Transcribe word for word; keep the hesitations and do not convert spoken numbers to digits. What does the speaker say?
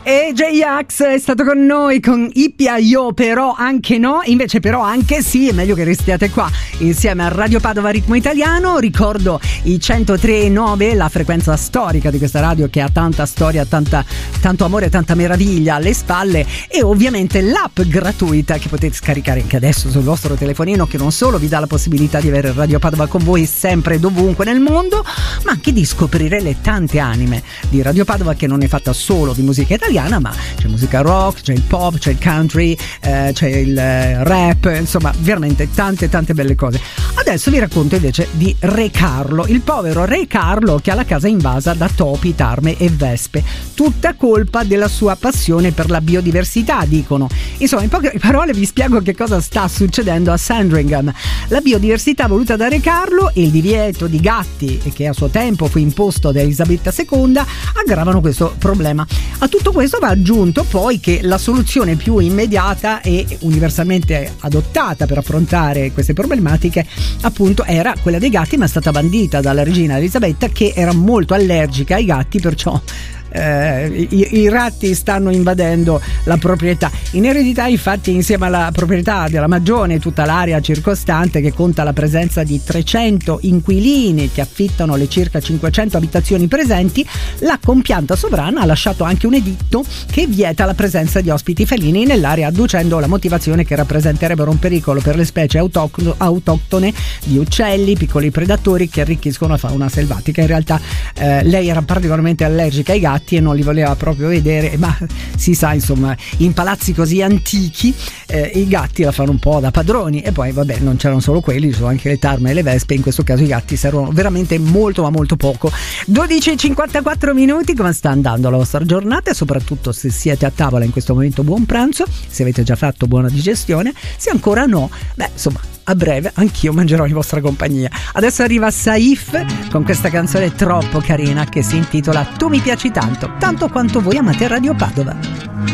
E J-Ax è stato con noi con Ippia Io però anche no, invece però anche sì, è meglio che restiate qua insieme a Radio Padova Ritmo Italiano. Ricordo i centotre virgola nove, la frequenza storica di questa radio che ha tanta storia, tanta, tanto amore, tanta meraviglia alle spalle, e ovviamente l'app gratuita che potete scaricare anche adesso sul vostro telefonino, che non solo vi dà la possibilità di avere Radio Padova con voi sempre e dovunque nel mondo, ma anche di scoprire le tante anime di Radio Padova, che non è fatta solo di musica italiana, ma c'è musica rock, c'è il pop, c'è il country, eh, c'è il eh, rap, insomma veramente tante tante belle cose. Adesso vi racconto invece di Re Carlo, il povero Re Carlo che ha la casa invasa da topi, tarme e vespe, tutta colpa della sua passione per la biodiversità, dicono. Insomma, in poche parole vi spiego che cosa sta succedendo a Sandringham. La biodiversità voluta da Re Carlo e il divieto di gatti, che a suo tempo fu imposto da Elisabetta seconda, aggravano questo problema. A tutto questo va aggiunto poi che la soluzione più immediata e universalmente adottata per affrontare queste problematiche appunto era quella dei gatti, ma è stata bandita dalla regina Elisabetta, che era molto allergica ai gatti, perciò Eh, i, i ratti stanno invadendo la proprietà. In eredità, infatti, insieme alla proprietà della Magione e tutta l'area circostante, che conta la presenza di trecento inquilini che affittano le circa cinquecento abitazioni presenti, la compianta sovrana ha lasciato anche un editto che vieta la presenza di ospiti felini nell'area, adducendo la motivazione che rappresenterebbero un pericolo per le specie autoctone, autoctone di uccelli, piccoli predatori che arricchiscono la fauna selvatica. In realtà eh, lei era particolarmente allergica ai gatti e non li voleva proprio vedere, ma si sa, insomma, in palazzi così antichi eh, i gatti la fanno un po' da padroni. E poi vabbè, non c'erano solo quelli, ci sono anche le tarme e le vespe. In questo caso i gatti servono veramente molto ma molto poco. dodici e cinquantaquattro minuti. Come sta andando la vostra giornata? E soprattutto, se siete a tavola in questo momento, buon pranzo. Se avete già fatto, buona digestione. Se ancora no, beh, insomma, a breve anch'io mangerò in vostra compagnia. Adesso arriva Saif con questa canzone troppo carina che si intitola Tu mi piaci tanto, tanto quanto voi amate Radio Padova.